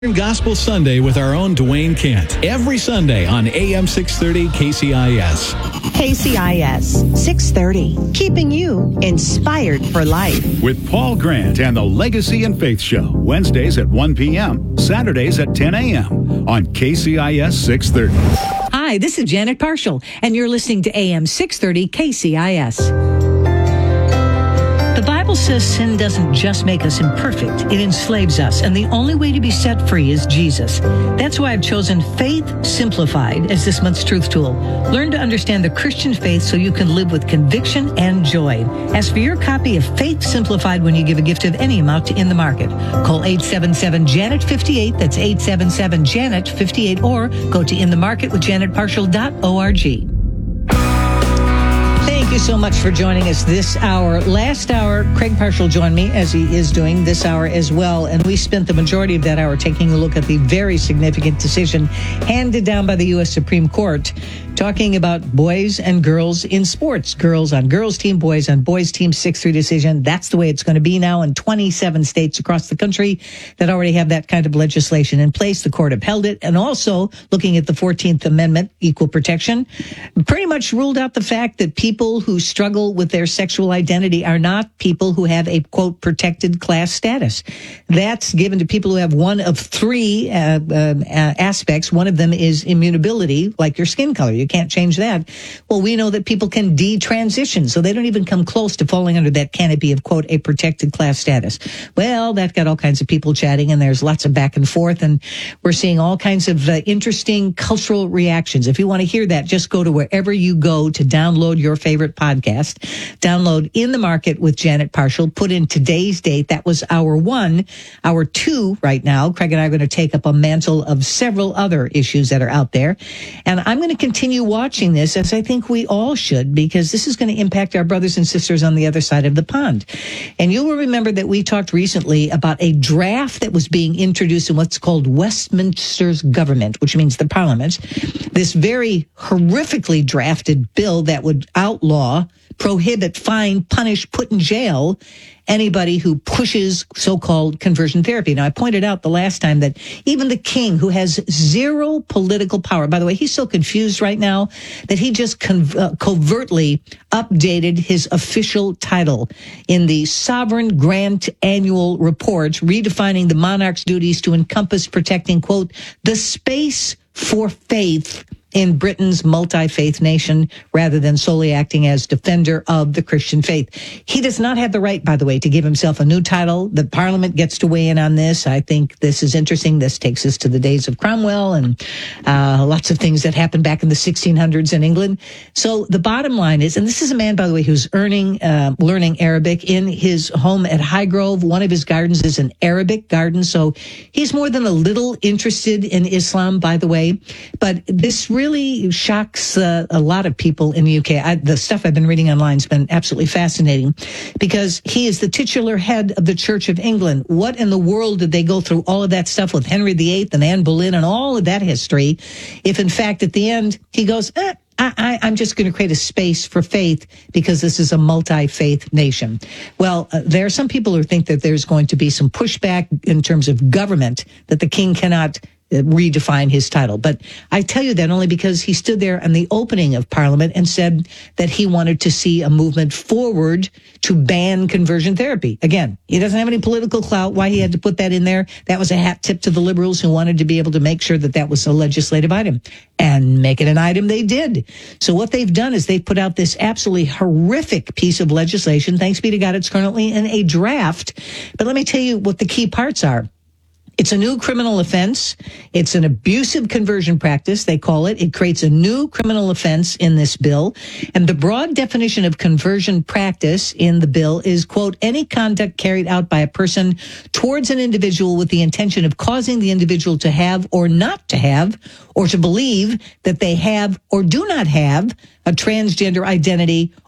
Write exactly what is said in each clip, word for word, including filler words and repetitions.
Gospel Sunday with our own Dwayne Kent. Every Sunday on A M six thirty K C I S. K C I S six thirty, keeping you inspired for life. With Paul Grant and the Legacy and Faith Show. Wednesdays at one p.m., Saturdays at ten a.m. on K C I S six thirty. Hi, this is Janet Parshall, and you're listening to A M six thirty K C I S. The Bible says sin doesn't just make us imperfect, it enslaves us, and the only way to be set free is Jesus. That's why I've chosen Faith Simplified as this month's truth tool. Learn to understand the Christian faith so you can live with conviction and joy. Ask for your copy of Faith Simplified when you give a gift of any amount to In the Market. Call eight seven seven, Janet fifty-eight, that's eight seven seven, Janet fifty-eight, or go to in the market with janet parshall dot org. Thank you so much for joining us this hour. Last hour, Craig Parshall joined me, as he is doing this hour as well, and we spent the majority of that hour taking a look at the very significant decision handed down by the U S Supreme Court, talking about boys and girls in sports. Girls on girls team, boys on boys team, six three decision. That's the way it's going to be now in twenty-seven states across the country that already have that kind of legislation in place. The court upheld it, and also looking at the fourteenth Amendment, equal protection, pretty much ruled out the fact that people who struggle with their sexual identity are not people who have a, quote, protected class status. That's given to people who have one of three uh, uh, aspects. One of them is immutability, like your skin color. You can't change that. Well, we know that people can detransition, so they don't even come close to falling under that canopy of, quote, a protected class status. Well, that got all kinds of people chatting, and there's lots of back and forth, and we're seeing all kinds of uh, interesting cultural reactions. If you want to hear that, just go to wherever you go to download your favorite podcast. Download In the Market with Janet Parshall. Put in today's date. That was hour one. Hour two right now, Craig and I are going to take up a mantle of several other issues that are out there. And I'm going to continue watching this, as I think we all should, because this is going to impact our brothers and sisters on the other side of the pond. And you will remember that we talked recently about a draft that was being introduced in what's called Westminster's government, which means the parliament. This very horrifically drafted bill that would outlaw, prohibit, fine, punish, put in jail anybody who pushes so-called conversion therapy. Now, I pointed out the last time that even the king, who has zero political power, by the way, he's so confused right now that he just con- uh, covertly updated his official title in the Sovereign Grant Annual Report, redefining the monarch's duties to encompass protecting, quote, the space for faith in Britain's multi-faith nation, rather than solely acting as defender of the Christian faith. He does not have the right, by the way, to give himself a new title. The Parliament gets to weigh in on this. I think this is interesting. This takes us to the days of Cromwell and uh, lots of things that happened back in the sixteen hundreds in England. So the bottom line is, and this is a man, by the way, who's earning, uh, learning Arabic in his home at Highgrove. One of his gardens is an Arabic garden. So he's more than a little interested in Islam, by the way. But this really really shocks uh, a lot of people in the U K. I, the stuff I've been reading online has been absolutely fascinating, because he is the titular head of the Church of England. What in the world did they go through all of that stuff with Henry the Eighth and Anne Boleyn and all of that history, if in fact at the end he goes, eh, I, I, I'm just going to create a space for faith because this is a multi-faith nation. Well, uh, there are some people who think that there's going to be some pushback in terms of government, that the king cannot redefine his title. But I tell you that only because he stood there in the opening of Parliament and said that he wanted to see a movement forward to ban conversion therapy. Again, he doesn't have any political clout. Why he had to put that in there, that was a hat tip to the liberals who wanted to be able to make sure that that was a legislative item. And make it an item they did. So what they've done is they've put out this absolutely horrific piece of legislation. Thanks be to God, it's currently in a draft. But let me tell you what the key parts are. It's a new criminal offense. It's an abusive conversion practice, they call it. It creates a new criminal offense in this bill. And the broad definition of conversion practice in the bill is, quote, any conduct carried out by a person towards an individual with the intention of causing the individual to have or not to have, or to believe that they have or do not have a transgender identity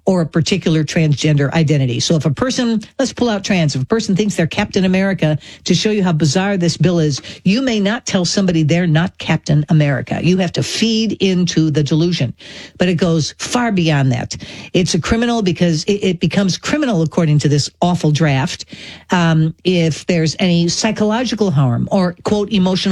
or a particular transgender identity. So if a person, let's pull out trans, if a person thinks they're Captain America, to show you how bizarre this bill is, you may not tell somebody they're not Captain America. You have to feed into the delusion. But it goes far beyond that. It's a criminal because it, it becomes criminal according to this awful draft um, if there's any psychological harm or, quote, emotional